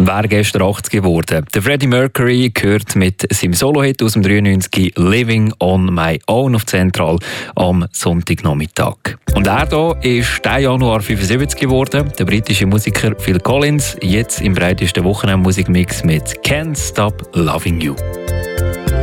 wäre gestern 80 geworden. Der Freddie Mercury gehört mit seinem Solo-Hit aus dem 93 «Living on My Own» auf Zentral am Sonntagnachmittag. Und er hier ist diesen Januar 75 geworden. Der britische Musiker Phil Collins, jetzt im breitesten Wochenendmusikmix mit «Can't Stop Loving You».